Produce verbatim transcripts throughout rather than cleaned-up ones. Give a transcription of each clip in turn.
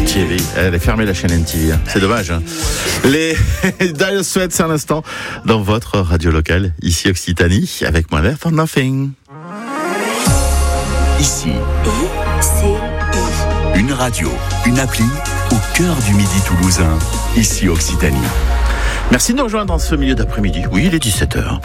T V, elle est fermée la chaîne M T V, c'est dommage. Hein. Les Dire Straits, c'est un instant dans votre radio locale, ici Occitanie, avec moi, For Nothing. Ici, I C I. Une radio, une appli au cœur du Midi toulousain, ici Occitanie. Merci de nous rejoindre dans ce milieu d'après-midi. Oui, il est dix-sept heures.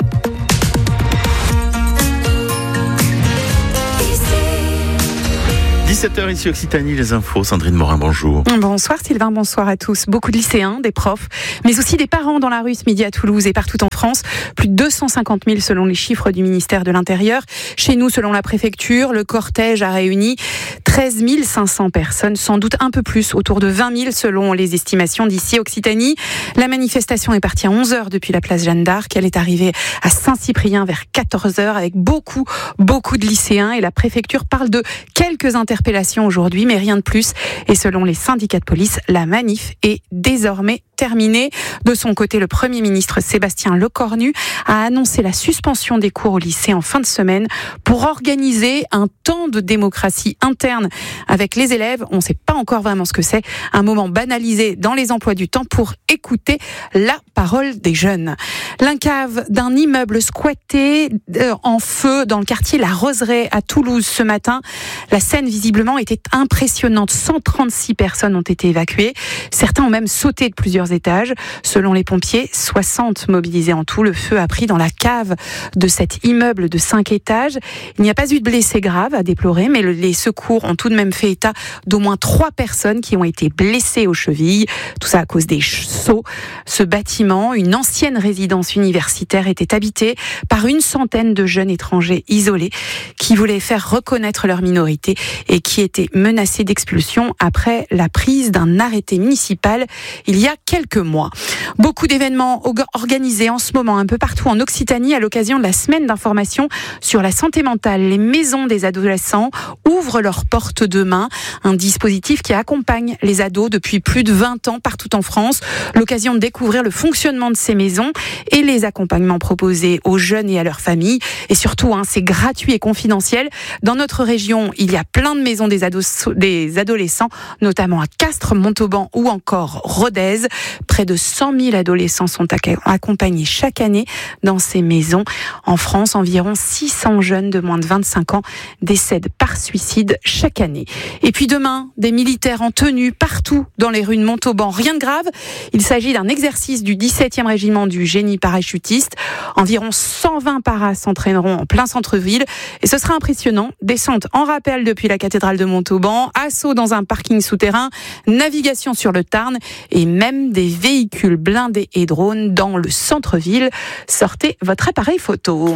dix-sept heures ici Occitanie, les infos. Sandrine Morin, bonjour. Bonsoir Sylvain, bonsoir à tous. Beaucoup de lycéens, des profs, mais aussi des parents dans la rue ce midi à Toulouse et partout en France. Plus de deux cent cinquante mille selon les chiffres du ministère de l'Intérieur. Chez nous, selon la préfecture, le cortège a réuni treize mille cinq cents personnes, sans doute un peu plus, autour de vingt mille selon les estimations d'ici Occitanie. La manifestation est partie à onze heures depuis la place Jeanne d'Arc. Elle est arrivée à Saint-Cyprien vers quatorze heures avec beaucoup, beaucoup de lycéens. Et la préfecture parle de quelques interpellations aujourd'hui, mais rien de plus. Et selon les syndicats de police, la manif est désormais terminée. De son côté, le Premier ministre Sébastien Lecornu a annoncé la suspension des cours au lycée en fin de semaine pour organiser un temps de démocratie interne avec les élèves. On ne sait pas encore vraiment ce que c'est. Un moment banalisé dans les emplois du temps pour écouter la parole des jeunes. L'incave d'un immeuble squatté en feu dans le quartier La Roseraie à Toulouse ce matin. La scène visiblement était impressionnante. cent trente-six personnes ont été évacuées. Certains ont même sauté de plusieurs étages. Selon les pompiers, soixante mobilisés en tout. Le feu a pris dans la cave de cet immeuble de cinq étages. Il n'y a pas eu de blessés graves à déplorer, mais les secours ont tout de même fait état d'au moins trois personnes qui ont été blessées aux chevilles. Tout ça à cause des sauts. Ce bâtiment, une ancienne résidence universitaire, était habité par une centaine de jeunes étrangers isolés qui voulaient faire reconnaître leur minorité et qui étaient menacés d'expulsion après la prise d'un arrêté municipal il y a quelques mois. Beaucoup d'événements organisés en ce moment un peu partout en Occitanie à l'occasion de la semaine d'information sur la santé mentale. Les maisons des adolescents ouvrent leurs portes demain, un dispositif qui accompagne les ados depuis plus de vingt ans partout en France. L'occasion de découvrir le fonctionnement de ces maisons et les accompagnements proposés aux jeunes et à leurs familles. Et surtout, hein, c'est gratuit et confidentiel. Dans notre région, il y a plein de maisons des, ados, des adolescents, notamment à Castres, Montauban ou encore Rodez. Près de cent mille adolescents sont accompagnés chaque année dans ces maisons. En France, environ six cents jeunes de moins de vingt-cinq ans décèdent par suicide chaque année. Et puis demain, des militaires en tenue partout dans les rues de Montauban. Rien de grave, il s'agit d'un exercice du dix-septième régiment du génie parachutiste. Environ cent vingt paras s'entraîneront en plein centre-ville et ce sera impressionnant. Descente en rappel depuis la cathédrale de Montauban, assaut dans un parking souterrain, navigation sur le Tarn et même des véhicules blindés et drones dans le centre-ville. Sortez votre appareil photo.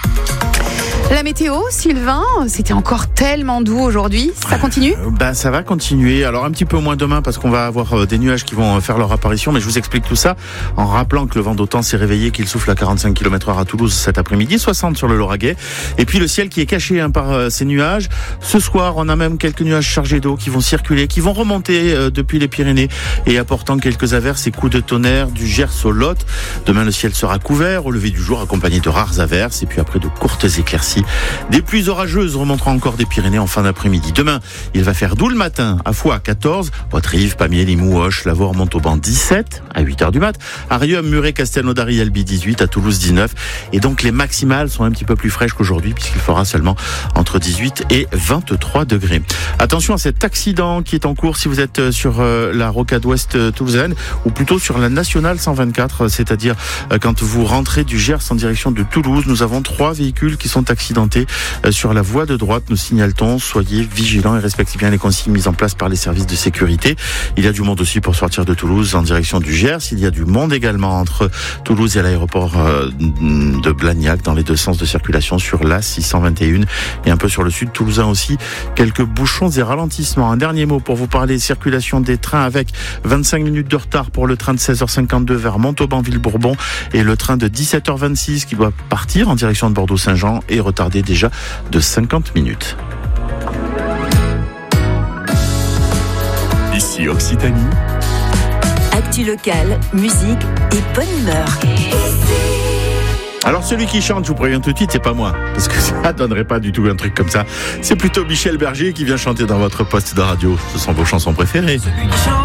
La météo, Sylvain, c'était encore tellement doux aujourd'hui. Ça continue ? euh, Ben ça va continuer. Alors un petit peu moins demain parce qu'on va avoir euh, des nuages qui vont faire leur apparition. Mais je vous explique tout ça en rappelant que le vent d'OTAN s'est réveillé, qu'il souffle à quarante-cinq kilomètres heure à Toulouse cet après-midi, soixante sur le Lauragais. Et puis le ciel qui est caché hein, par euh, ces nuages. Ce soir, on a même quelques nuages chargés d'eau qui vont circuler, qui vont remonter euh, depuis les Pyrénées et apportant quelques averses et coups de tonnerre du Gers au Lot. Demain, le ciel sera couvert au lever du jour, accompagné de rares averses et puis après de courtes éclaircies. Des pluies orageuses remonteront encore des Pyrénées en fin d'après-midi. Demain, il va faire doux le matin. À Foix, quatorze. Poitrive, Pamiers, Limoux, Auch, Lavore, Montauban, dix-sept. À huit heures du mat. À Riom, Muret, Castelnaudary, Albi, dix-huit. À Toulouse, dix-neuf. Et donc, les maximales sont un petit peu plus fraîches qu'aujourd'hui puisqu'il fera seulement entre dix-huit et vingt-trois degrés. Attention à cet accident qui est en cours si vous êtes sur la rocade ouest toulousaine ou plutôt sur la nationale cent vingt-quatre, c'est-à-dire quand vous rentrez du Gers en direction de Toulouse. Nous avons trois véhicules qui sont accidentés sur la voie de droite. Nous signale-t-on, soyez vigilants et respectez bien les consignes mises en place par les services de sécurité. Il y a du monde aussi pour sortir de Toulouse en direction du Gers. Il y a du monde également entre Toulouse et l'aéroport de Blagnac dans les deux sens de circulation sur l'A six cent vingt et un et un peu sur le sud toulousain aussi. Quelques bouchons et ralentissements. Un dernier mot pour vous parler circulation des trains avec vingt-cinq minutes de retard pour le train de seize heures cinquante-deux vers Montauban-Villebourbon et le train de dix-sept heures vingt-six qui doit partir en direction de Bordeaux-Saint-Jean et retardé déjà de cinquante minutes. Ici Occitanie. Actu locale, musique et bonne humeur. Alors celui qui chante, je vous préviens tout de suite, c'est pas moi, parce que ça donnerait pas du tout un truc comme ça. C'est plutôt Michel Berger qui vient chanter dans votre poste de radio. Ce sont vos chansons préférées. Celui qui chante